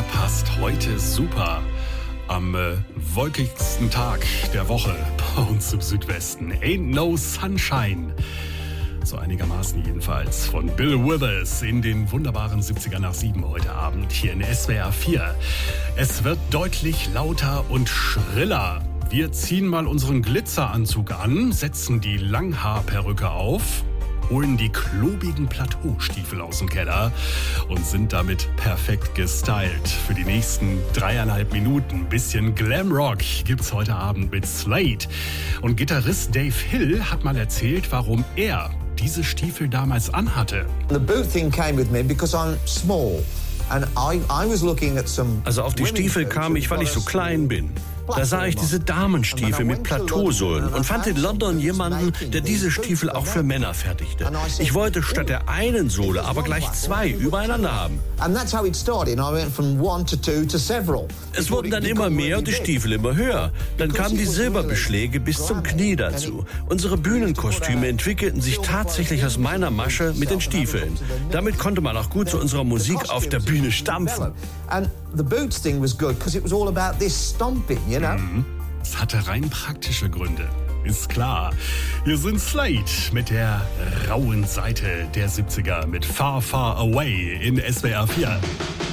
der passt heute super. Am wolkigsten Tag der Woche bei uns im Südwesten. Ain't no sunshine. So einigermaßen jedenfalls. Von Bill Withers in den wunderbaren 70er nach 7 heute Abend hier in SWR 4. Es wird deutlich lauter und schriller. Wir ziehen mal unseren Glitzeranzug an, setzen die Langhaarperücke auf, holen die klobigen Plateaustiefel aus dem Keller und sind damit perfekt gestylt. Für die nächsten 3,5 Minuten. Bisschen Glamrock gibt's heute Abend mit Slade. Und Gitarrist Dave Hill hat mal erzählt, warum er diese Stiefel damals anhatte. The boot thing came with me because I'm small. And I was looking at some. Also auf die Stiefel kam ich, weil ich so klein bin. Da sah ich diese Damenstiefel mit Plateausohlen und fand in London jemanden, der diese Stiefel auch für Männer fertigte. Ich wollte statt der einen Sohle aber gleich 2 übereinander haben. Es wurden dann immer mehr und die Stiefel immer höher. Dann kamen die Silberbeschläge bis zum Knie dazu. Unsere Bühnenkostüme entwickelten sich tatsächlich aus meiner Masche mit den Stiefeln. Damit konnte man auch gut zu unserer Musik auf der Bühne stampfen. The boots thing was good because it was all about this stomping, you know? Es hatte rein praktische Gründe. Ist klar. Wir sind Slade mit der rauen Seite der 70er mit Far, Far Away in SWR 4.